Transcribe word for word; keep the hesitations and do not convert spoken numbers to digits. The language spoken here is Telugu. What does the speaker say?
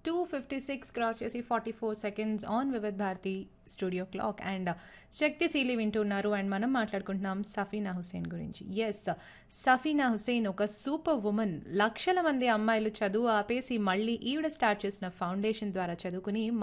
టూ ఫిఫ్టీ సిక్స్ క్రాస్ చేసి forty four seconds on Vividh Bharati studio clock and శక్తిశీలి వింటున్నారు అండ్ మనం మాట్లాడుకుంటున్నాం సఫీనా హుసేన్ గురించి. ఎస్, సఫీనా హుసేన్ ఒక సూపర్ ఉమెన్. లక్షల మంది అమ్మాయిలు చదువు ఆపేసి మళ్ళీ ఈవిడ స్టార్ట్ చేసిన ఫౌండేషన్ ద్వారా చదువుకుని